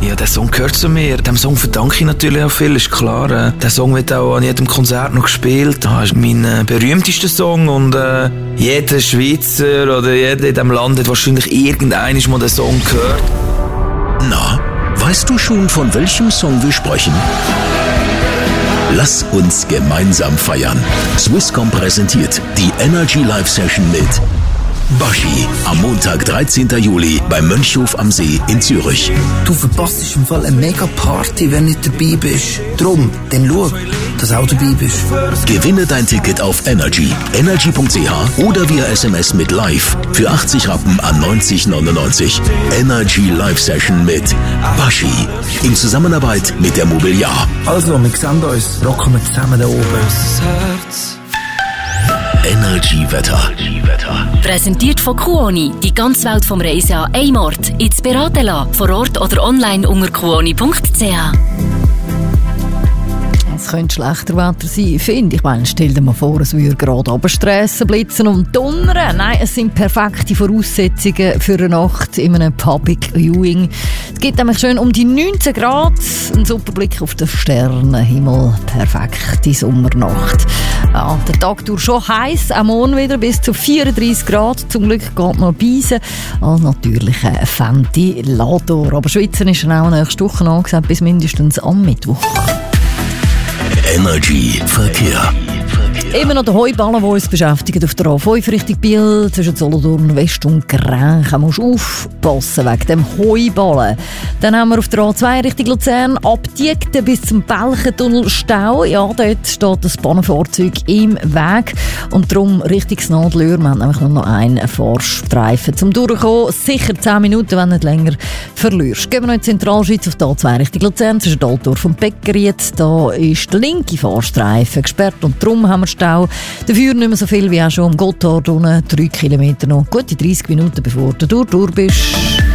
Ja, der Song gehört zu mir. Dem Song verdanke ich natürlich auch viel, ist klar. Der Song wird auch an jedem Konzert noch gespielt. Das ist mein berühmtester Song und jeder Schweizer oder jeder in diesem Land hat wahrscheinlich irgendwann mal den Song gehört. Na, weißt du schon, von welchem Song wir sprechen? Lass uns gemeinsam feiern. Swisscom präsentiert die Energy Live Session mit Baschi am Montag, 13. Juli beim Mönchhof am See in Zürich. Du verpasst im Fall eine mega Party, wenn du nicht dabei bist. Drum, dann schau, dass du auch dabei bist. Gewinne dein Ticket auf energy.ch oder via SMS mit Live für 80 Rappen an 90,99. Energy Live Session mit Baschi in Zusammenarbeit mit der Mobiliar. Also, wir sehen uns. Rocken wir zusammen da oben. Energy-Wetter. Präsentiert von Kuoni. Die ganze Welt vom Reisen an einem Ort. Jetzt beraten lassen. Vor Ort oder online unter kuoni.ch. Es könnte schlechter Wetter sein, finde ich. Meine, stell dir mal vor, es würde gerade runterstressen, blitzen und donnern. Nein, es sind perfekte Voraussetzungen für eine Nacht in einem Public Viewing. Es gibt nämlich schön um die 19 Grad, ein super Blick auf den Sternenhimmel. Perfekte Sommernacht. Ja, der Tag durch schon heiß, am Morgen wieder bis zu 34 Grad. Zum Glück geht noch Beisen. Natürlich ein Ventilator. Aber Schweizer ist auch nächste Woche angesagt, bis mindestens am Mittwoch. Energy Verkehr. Immer noch der Heuballen, der uns beschäftigt auf der A5 Richtung Biel, zwischen Solothurn West und Grenchen. Musst du aufpassen wegen dem Heuballen. Dann haben wir auf der A2 Richtung Luzern ab Diegden bis zum Belchentunnel Stau. Ja, dort steht das Bahnenfahrzeug im Weg. Und darum Richtung Snadlöhr. Wir haben nämlich nur noch einen Fahrstreifen zum Durchkommen. Sicher 10 Minuten, wenn nicht länger verlierst. Gehen wir noch in die Zentralschweiz auf der A2 Richtung Luzern, zwischen Altdorf und Beckeriet. Da ist der linke Fahrstreifen gesperrt und darum haben wir Stau. Dafür nicht mehr so viel wie auch schon am Gotthard unten. 3 Kilometer noch. Gute 30 Minuten, bevor du durch bist.